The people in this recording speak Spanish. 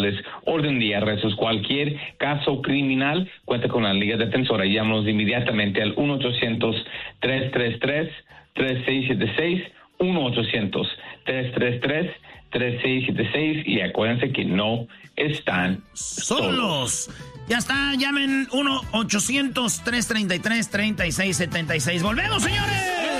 orden de arrestos, cualquier caso criminal, cuenta con la Liga Defensora. Llámanos inmediatamente al 1-800-333-3676, 1-800-333-3676, y acuérdense que no están solos. Ya está, llamen 1-800-333-3676. ¡Volvemos, señores!